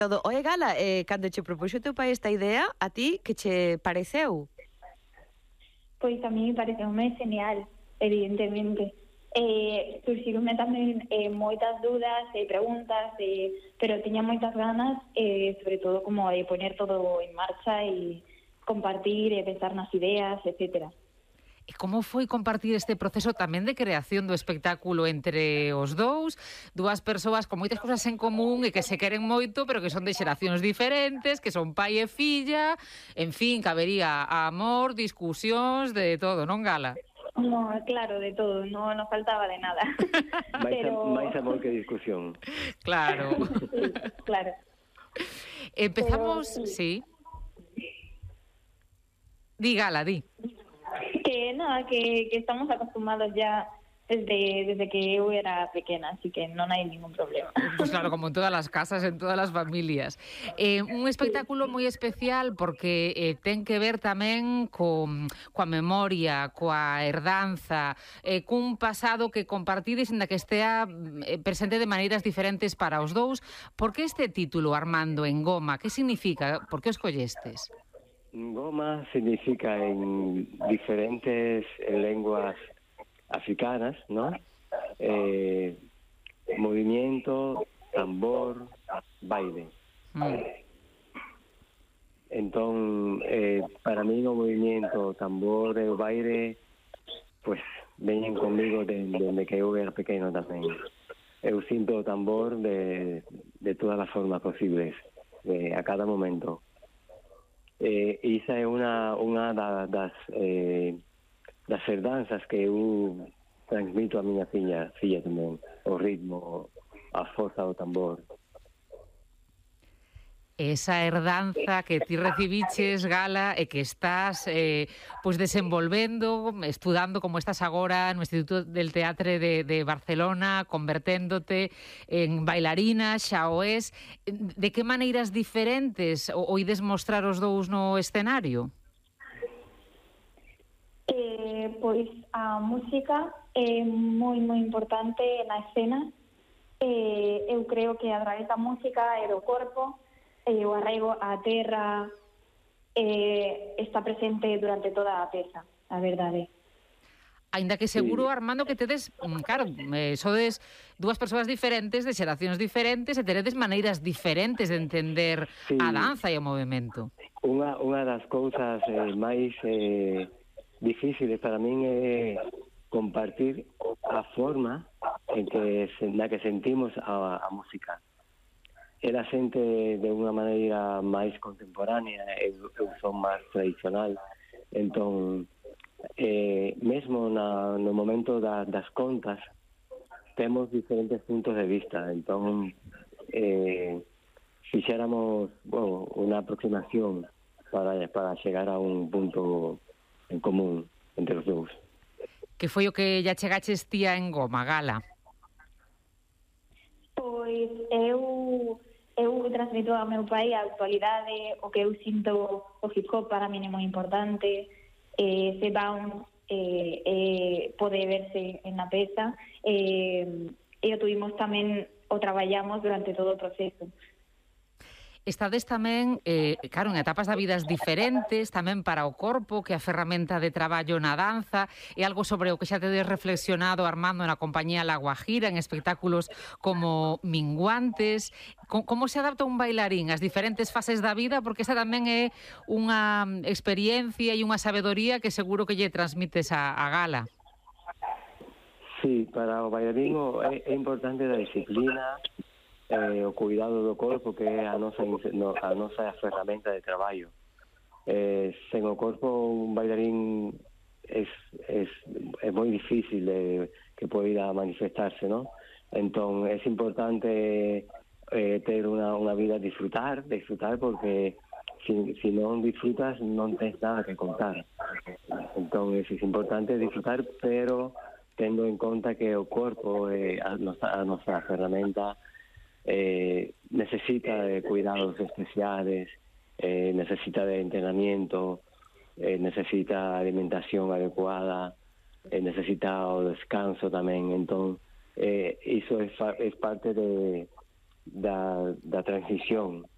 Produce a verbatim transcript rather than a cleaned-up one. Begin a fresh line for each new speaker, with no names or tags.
Todo. Oe, Gala, eh, cando che propuxo o teu pai esta idea, a ti que che pareceu?
Pois a mí pareceume genial, evidentemente. Eh, surxironme tamén eh, moitas dudas e preguntas, eh, pero tiña moitas ganas, eh, sobre todo como de poner todo en marcha e compartir e pensar nas ideas, etcétera.
E como foi compartir este proceso tamén de creación do espectáculo entre os dous, dúas persoas con moitas cousas en común e que se queren moito, pero que son de xeracións diferentes, que son pai e filla, en fin, cabería amor, discusións, de todo, non, Gala?
No, claro, de todo, no nos faltaba de nada.
máis,
pero...
máis amor que discusión.
Claro.
Sí, claro.
Empezamos,
Pero,
sí. Di, Gala, di.
Que nada, que, que estamos acostumbrados ya desde, desde que eu era pequena, así que non hai ningún problema.
Pues claro, como en todas las casas, en todas las familias. Eh, un espectáculo moi especial porque eh, ten que ver tamén con, coa memoria, coa herdanza, eh, cun pasado que compartides, ainda que estea eh, presente de maneiras diferentes para os dous. Por que este título, Armando, en Goma? Que significa? Por que o escollestes?
Goma significa en diferentes lenguas africanas, ¿no? Eh, movimiento, tambor, baile.
Mm.
Entón, eh, para mí o movimiento, tambor e o baile, pues, veñen conmigo desde de que eu era pequeno tamén. Eu sinto o tambor de, de todas as formas posibles, de, a cada momento. Eh, esa é unha, unha da, das, eh, das herdanzas que eu transmito a miña filla, filla tamén, o ritmo, a forza do tambor.
Esa herdanza que ti recibiches, Gala, e que estás eh, pues desenvolvendo, estudando como estás agora no Instituto del Teatre de, de Barcelona, converténdote en bailarina, xa o es. De que maneiras diferentes o, o ides mostrar os dous no escenario?
Eh, pois a música é moi moi importante na escena. Eh, eu creo que a través da música e do corpo e o arraigo á terra eh, está presente durante toda a peza, a verdade.
Ainda que seguro, sí, Armando, que tedes, claro, eh, sodes dúas persoas diferentes, de xeracións diferentes, e teredes maneiras diferentes de entender, sí, a danza e o movimento.
Unha, unha das cousas eh, máis eh, difíciles para min é compartir a forma en que, na que sentimos a, a música. Ela sente de unha maneira máis contemporánea, eu, eu son máis tradicional, entón, eh, mesmo na, no momento da, das contas, temos diferentes puntos de vista, entón, eh, fixéramos, bueno, unha aproximación para, para chegar a un punto en común entre os dous.
Que foi o que ya chegaches tía en Goma, Gala?
Pois eu... Eu transmito ao meu pai a actualidade, o que eu sinto, o hip hop para mí é moi importante, eh, se bounce, eh, eh, pode verse en na peza, eh, e o tuvimos tamén, o traballamos durante todo o proceso.
Estades tamén, eh, claro, en etapas da vidas diferentes, tamén para o corpo, que a ferramenta de traballo na danza, é algo sobre o que xa tedes reflexionado, Armando, na compañía La Guajira, en espectáculos como Minguantes. Como, como se adapta un bailarín ás diferentes fases da vida? Porque esa tamén é unha experiencia e unha sabedoría que seguro que lle transmites a, a Gala.
Sí, para o bailarín é, é importante a disciplina, Eh, o cuidado do corpo, que é a nosa, no, a nosa ferramenta de traballo. Eh, sen o corpo, un bailarín é, é, é moi difícil de, que poida manifestarse, ¿no? Entón, é importante eh, ter unha, unha vida a disfrutar, disfrutar porque si, si non disfrutas non tens nada que contar. Entón, é, é importante disfrutar, pero tendo en conta que o corpo é a nosa, a nosa ferramenta. Eh, necesita de cuidados especiales, eh, necesita de entrenamiento, eh, necesita alimentación adecuada, eh, necesita o descanso tamén. Entón, eh, iso é, é parte de, da, da transición